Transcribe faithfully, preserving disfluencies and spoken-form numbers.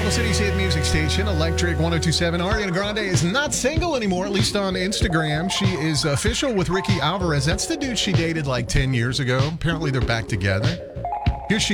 Oklahoma City's hit music station, Electric one oh two point seven. Ariana Grande is not single anymore, at least on Instagram. She is official with Ricky Alvarez. That's the dude she dated like ten years ago. Apparently, they're back together. Here she